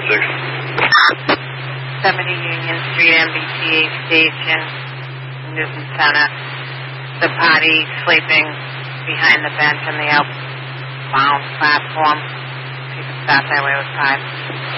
70 Union Street, MBTA station, Newton Center. The party sleeping behind the bench on the outbound platform. You can start that way with 5.